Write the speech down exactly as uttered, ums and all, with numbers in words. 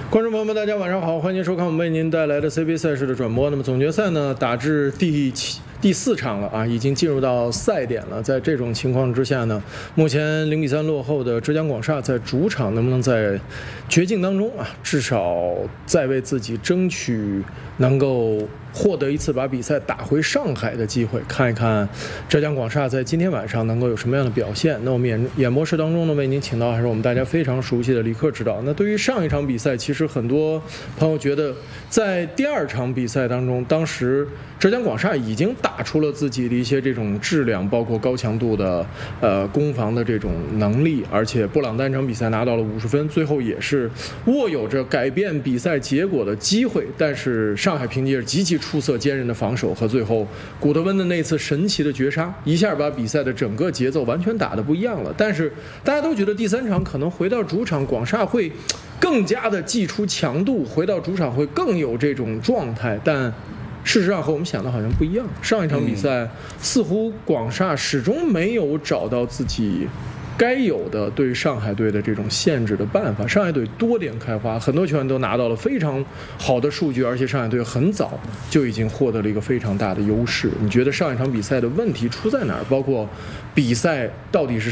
观众朋友们，大家晚上好，欢迎收看我们为您带来的 C B A 赛事的转播。那么总决赛呢，打至第七第四场了啊，已经进入到赛点了。在这种情况之下呢，目前零比三落后的浙江广厦在主场能不能在绝境当中啊，至少再为自己争取能够获得一次把比赛打回上海的机会，看一看浙江广厦在今天晚上能够有什么样的表现。那我们演演播室当中呢，为您请到还是我们大家非常熟悉的李克指导。那对于上一场比赛，其实很多朋友觉得在第二场比赛当中，当时浙江广厦已经打出了自己的一些这种质量，包括高强度的呃攻防的这种能力，而且布朗单场比赛拿到了五十分，最后也是握有着改变比赛结果的机会。但是上海凭借着极其出色坚韧的防守和最后古德温的那次神奇的绝杀，一下把比赛的整个节奏完全打得不一样了。但是大家都觉得第三场可能回到主场，广厦会更加的祭出强度，回到主场会更有这种状态，但事实上和我们想的好像不一样。上一场比赛、嗯、似乎广厦始终没有找到自己该有的对上海队的这种限制的办法。上海队多点开花，很多球员都拿到了非常好的数据，而且上海队很早就已经获得了一个非常大的优势。你觉得上一场比赛的问题出在哪儿？包括比赛到底是